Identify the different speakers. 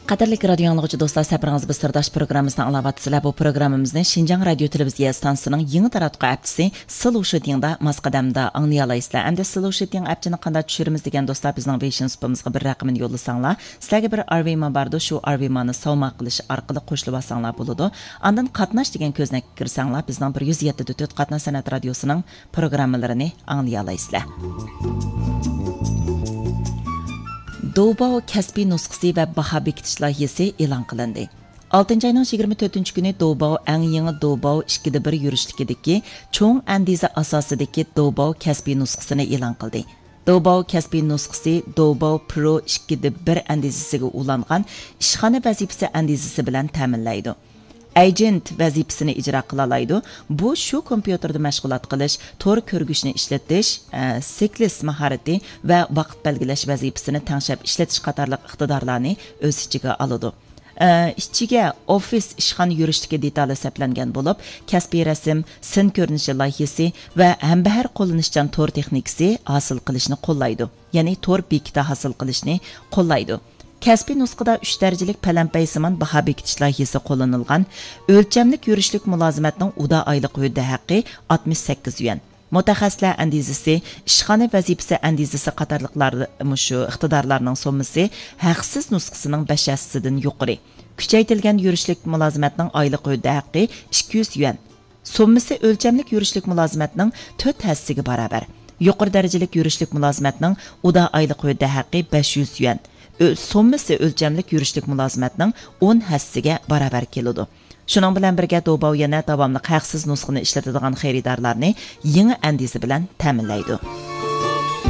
Speaker 1: Qadirlik radio anlıqçı dostlar, səbiriniz bir sırdaş programımızdan alavatısılar. Bu programımızın Şinjan Radio Televiziya stansiyasının yeni taratqı əpçisi Sılu Şıdingda Masqadamda anlayalaysızlar. Əmdə Sılu Şıding əpçini qanda düşürümüz degan dostlar bizning beshin supamızga bir raqamini yollasanlar, sizlarga bir arvima bardı, şu arvimani savmaq qilish orqali qo'shilib olsanglar bo'ladi. Andan qatnash degan ko'znakka kirsanglar, bizning 107.4 Qatnash san'at radiosining programmalarini anglayalaysizlar. Dobao kasbiy nusxasi va baho bekitish loyihasi e'lon qilindi. 6-oyning 24 kuni Dobao eng yangi Dobao 2/1 yurishlikidagi cho'ng andiza asosidagi Dobao kasbiy nusxasini e'lon qildi. Dobao kasbiy nusxasi Dobao Pro 2/1 andizasiga ulangan ishxona vazifasi andizasi bilan ta'minlaydi. Agent vazifasini ijro qila oladi. Bu shu kompyuterda mashg'ulot qilish, tor ko'rgishni ishlatish, siklis mahorati va vaqt belgilash vazifasini tangshab ishlatish qatorliq iqtidorlarni o'z ichiga oladi. İçiga ofis ishxona yurishligi detali saplangan bo'lib, kasbiy rasm, sin ko'rinishi loyihasi va hambahar qo'llanishchan tor texnikasi hosil qilishni qo'llaydi. Ya'ni tor bekita hosil qilishni qo'llaydi. Kasbiy nusxada 3 darajalik palampaysimon baho bekitish loyihasi qo'llanilgan. O'lchamlik yurishlik mulozimatning uda oylik huddi haqqi 68 yuan. Mutaxassislar andizasi, ishxona vazifasi andizasi qatorliqlar shu iqtidorlarning so'mmasi haqsiz nusxasining 5 hassasidan yuqori. Kuchaytirilgan yurishlik mulozimatning oylik huddi haqqi 200 yuan. So'mmasi o'lchamlik yurishlik mulozimatning 4 hassasiga barobar. Yuqori darajalik yurishlik mulozimatning uda oylik huddi haqqi 500 yuan. So'mmasi o'lchamlik yurishlik mulozimatning 10 hassasiga barobar keladi. Shuning bilan birga Dobao yana davomli haqsiz nusxani ishlatadigan xaridorlarni yangi andizi bilan ta'minlaydi.